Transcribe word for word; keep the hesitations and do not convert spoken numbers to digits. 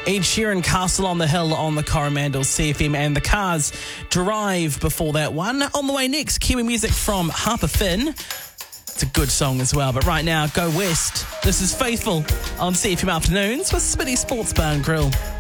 Ed Sheeran, Castle on the Hill on the Coromandel C F M, and the Cars Drive before that one. On the way next, Kiwi music from Harper Finn. It's a good song as well, but right now, go west. This is Faithful on C F M Afternoons with Smitty Sports Bar and Grill.